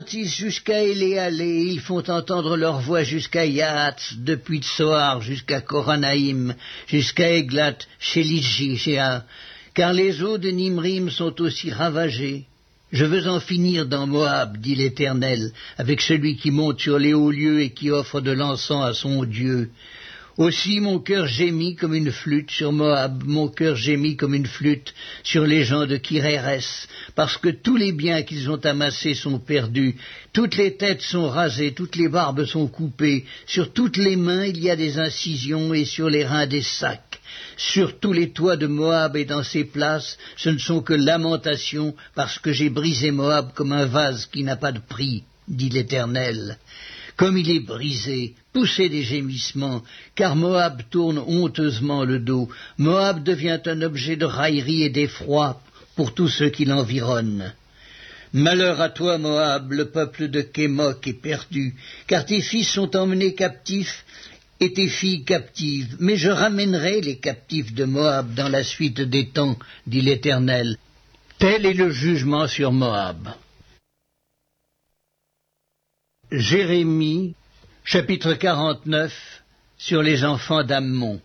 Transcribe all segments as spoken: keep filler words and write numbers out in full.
retentissent jusqu'à Éléalé, ils font entendre leur voix jusqu'à Yahatz, depuis Tsoar jusqu'à Koranaïm, jusqu'à Eglat, chez Lidjichéa, car les eaux de Nimrim sont aussi ravagées. Je veux en finir dans Moab, dit l'Éternel, avec celui qui monte sur les hauts lieux et qui offre de l'encens à son Dieu. Aussi mon cœur gémit comme une flûte sur Moab, mon cœur gémit comme une flûte sur les gens de Kirérès, parce que tous les biens qu'ils ont amassés sont perdus, toutes les têtes sont rasées, toutes les barbes sont coupées, sur toutes les mains il y a des incisions et sur les reins des sacs. Sur tous les toits de Moab et dans ses places, ce ne sont que lamentations, parce que j'ai brisé Moab comme un vase qui n'a pas de prix, dit l'Éternel. Comme il est brisé, poussez des gémissements, car Moab tourne honteusement le dos. Moab devient un objet de raillerie et d'effroi pour tous ceux qui l'environnent. Malheur à toi, Moab, le peuple de Kémoc est perdu, car tes fils sont emmenés captifs et tes filles captives. Mais je ramènerai les captifs de Moab dans la suite des temps, dit l'Éternel. Tel est le jugement sur Moab. Jérémie, chapitre quarante-neuf, sur les enfants d'Ammon.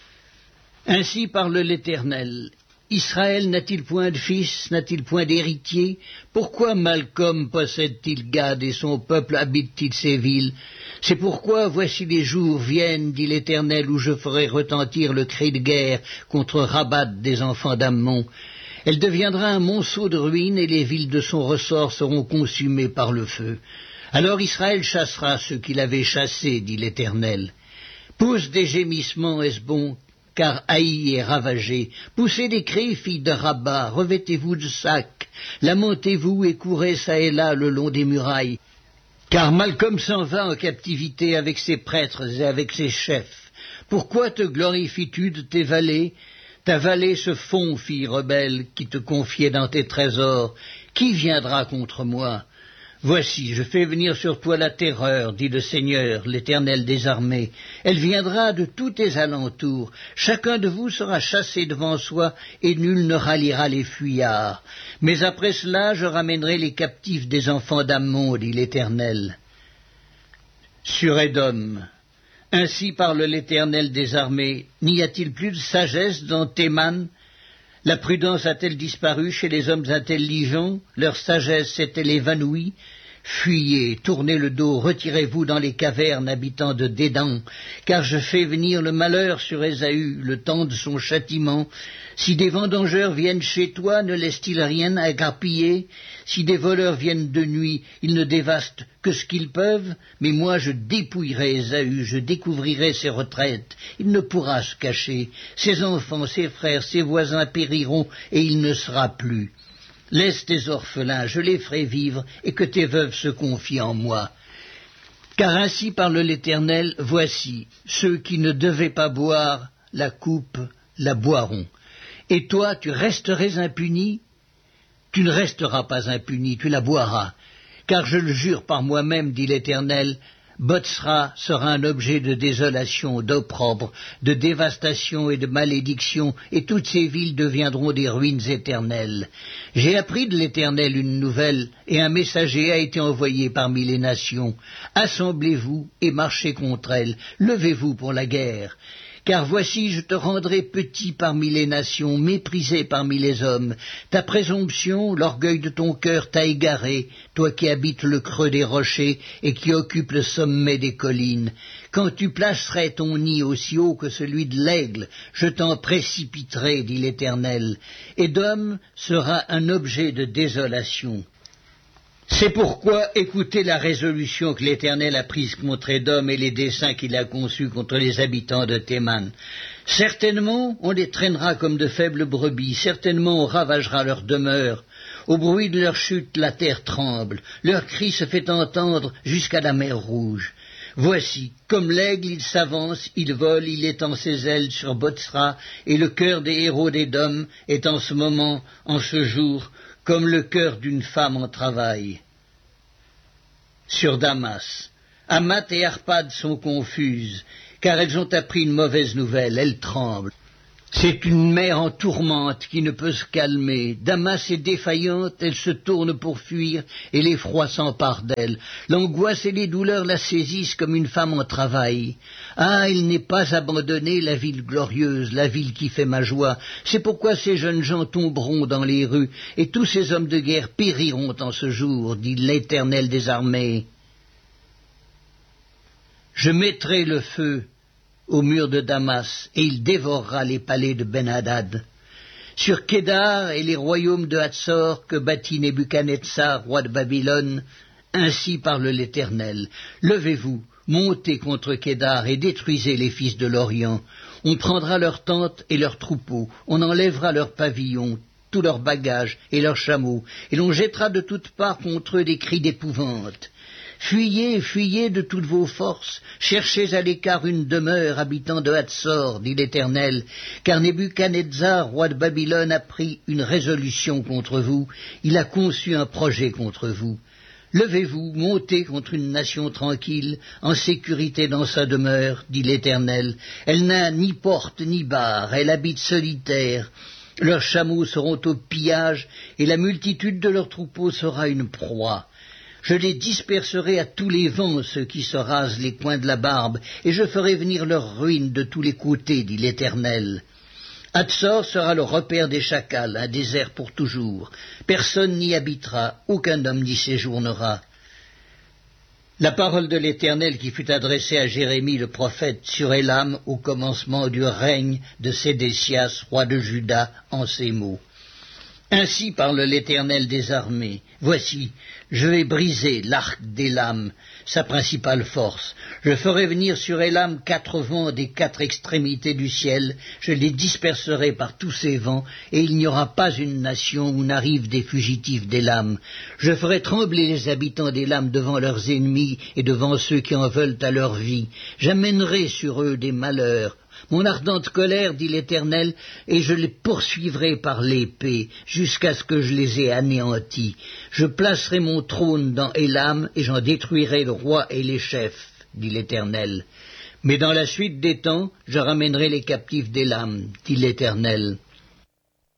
Ainsi parle l'Éternel. Israël n'a-t-il point de fils, n'a-t-il point d'héritier? Pourquoi Malcolm possède-t-il Gad et son peuple habite-t-il ces villes? C'est pourquoi voici les jours viennent, dit l'Éternel, où je ferai retentir le cri de guerre contre Rabat des enfants d'Ammon. Elle deviendra un monceau de ruines et les villes de son ressort seront consumées par le feu. Alors Israël chassera ceux qu'il avait chassés, dit l'Éternel. Pousse des gémissements, Hesbon, car Haï est ravagé. Poussez des cris, filles de Rabat, revêtez-vous de sacs, lamentez-vous et courez çà et là le long des murailles. Car Malcolm s'en va en captivité avec ses prêtres et avec ses chefs. Pourquoi te glorifies-tu de tes vallées? Ta vallée se fond, fille rebelle, qui te confiait dans tes trésors. Qui viendra contre moi? Voici, je fais venir sur toi la terreur, dit le Seigneur, l'Éternel des armées. Elle viendra de tous tes alentours. Chacun de vous sera chassé devant soi, et nul ne ralliera les fuyards. Mais après cela, je ramènerai les captifs des enfants d'Ammon, dit l'Éternel. Sur Édom. Ainsi parle l'Éternel des armées. N'y a-t-il plus de sagesse dans Théman? La prudence a-t-elle disparu chez les hommes intelligents? Leur sagesse s'est-elle évanouie? Fuyez, tournez le dos, retirez-vous dans les cavernes, habitants de Dédan, car je fais venir le malheur sur Ésaü, le temps de son châtiment. Si des vendangeurs viennent chez toi, ne laissent-ils rien à grappiller? Si des voleurs viennent de nuit, ils ne dévastent que ce qu'ils peuvent? Mais moi je dépouillerai Ésaü, je découvrirai ses retraites. Il ne pourra se cacher. Ses enfants, ses frères, ses voisins périront, et il ne sera plus. Laisse tes orphelins, je les ferai vivre, et que tes veuves se confient en moi. Car ainsi parle l'Éternel, voici, ceux qui ne devaient pas boire la coupe la boiront. Et toi, tu resterais impuni? Tu ne resteras pas impuni, tu la boiras. Car je le jure par moi-même, dit l'Éternel, Botsra sera un objet de désolation, d'opprobre, de dévastation et de malédiction, et toutes ces villes deviendront des ruines éternelles. J'ai appris de l'Éternel une nouvelle, et un messager a été envoyé parmi les nations. Assemblez-vous et marchez contre elles, levez-vous pour la guerre. Car voici, je te rendrai petit parmi les nations, méprisé parmi les hommes. Ta présomption, l'orgueil de ton cœur t'a égaré, toi qui habites le creux des rochers et qui occupes le sommet des collines. Quand tu placerais ton nid aussi haut que celui de l'aigle, je t'en précipiterai, dit l'Éternel. Édom sera un objet de désolation. C'est pourquoi écoutez la résolution que l'Éternel a prise contre Édom et les desseins qu'il a conçus contre les habitants de Théman. Certainement, on les traînera comme de faibles brebis, certainement on ravagera leur demeure. Au bruit de leur chute, la terre tremble, leur cri se fait entendre jusqu'à la mer Rouge. Voici, comme l'aigle, il s'avance, il vole, il étend ses ailes sur Botsra, et le cœur des héros d'Édom est en ce moment, en ce jour, comme le cœur d'une femme en travail. Sur Damas, Hamath et Arpad sont confuses, car elles ont appris une mauvaise nouvelle, elles tremblent. C'est une mer en tourmente qui ne peut se calmer. Damas est défaillante, elle se tourne pour fuir, et l'effroi s'empare d'elle. L'angoisse et les douleurs la saisissent comme une femme en travail. Ah, il n'est pas abandonnée, la ville glorieuse, la ville qui fait ma joie. C'est pourquoi ces jeunes gens tomberont dans les rues, et tous ces hommes de guerre périront en ce jour, dit l'Éternel des armées. Je mettrai le feu au mur de Damas, et il dévorera les palais de Ben-Hadad. Sur Kédar et les royaumes de Hatzor que bâtit Nebuchadnezzar, roi de Babylone, ainsi parle l'Éternel. Levez-vous, montez contre Kédar et détruisez les fils de l'Orient. On prendra leurs tentes et leurs troupeaux, on enlèvera leurs pavillons, tous leurs bagages et leurs chameaux, et l'on jettera de toutes parts contre eux des cris d'épouvante. Fuyez, fuyez de toutes vos forces, cherchez à l'écart une demeure, habitants de Hatzor, dit l'Éternel, car Nebuchadnezzar, roi de Babylone, a pris une résolution contre vous, il a conçu un projet contre vous. Levez-vous, montez contre une nation tranquille, en sécurité dans sa demeure, dit l'Éternel. Elle n'a ni porte ni barre, elle habite solitaire. Leurs chameaux seront au pillage, et la multitude de leurs troupeaux sera une proie. Je les disperserai à tous les vents, ceux qui se rasent les coins de la barbe, et je ferai venir leur ruine de tous les côtés, dit l'Éternel. Hatzor sera le repère des chacals, un désert pour toujours. Personne n'y habitera, aucun homme n'y séjournera. La parole de l'Éternel qui fut adressée à Jérémie le prophète sur Élam au commencement du règne de Sédécias, roi de Juda, en ces mots. Ainsi parle l'Éternel des armées. Voici, je vais briser l'arc d'Élam, sa principale force. Je ferai venir sur Élam quatre vents des quatre extrémités du ciel. Je les disperserai par tous ces vents, et il n'y aura pas une nation où n'arrivent des fugitifs d'Élam. Je ferai trembler les habitants d'Élam devant leurs ennemis et devant ceux qui en veulent à leur vie. J'amènerai sur eux des malheurs. Mon ardente colère, dit l'Éternel, et je les poursuivrai par l'épée, jusqu'à ce que je les ai anéantis. Je placerai mon trône dans Élam, et j'en détruirai le roi et les chefs, dit l'Éternel. Mais dans la suite des temps, je ramènerai les captifs d'Élam, dit l'Éternel.